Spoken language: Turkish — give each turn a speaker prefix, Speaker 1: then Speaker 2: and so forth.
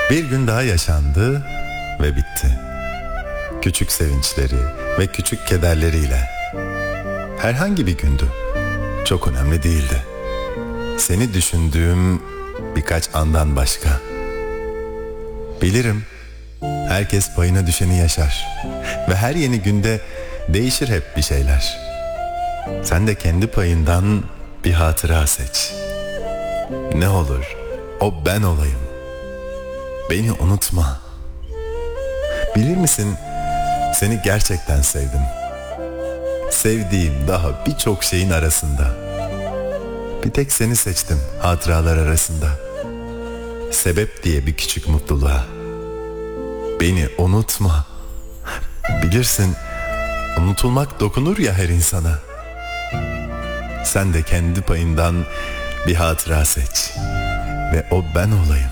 Speaker 1: Bir gün daha yaşandı ve bitti. Küçük sevinçleri ve küçük kederleriyle. Herhangi bir gündü. Çok önemli değildi. Seni düşündüğüm birkaç andan başka. Bilirim, herkes payına düşeni yaşar. Ve her yeni günde değişir hep bir şeyler. Sen de kendi payından bir hatıra seç. Ne olur o ben olayım. Beni unutma. Bilir misin, seni gerçekten sevdim. Sevdiğim daha birçok şeyin arasında. Bir tek seni seçtim hatıralar arasında. Sebep diye bir küçük mutluluğa. Beni unutma. Bilirsin, unutulmak dokunur ya her insana. Sen de kendi payından bir hatıra seç ve o ben olayım.